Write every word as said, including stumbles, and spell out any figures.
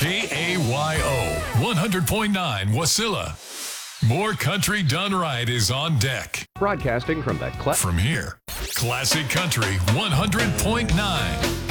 K A Y O, one hundred point nine Wasilla. More country done right is on deck. Broadcasting from the Cla- From here, Classic Country one hundred point nine.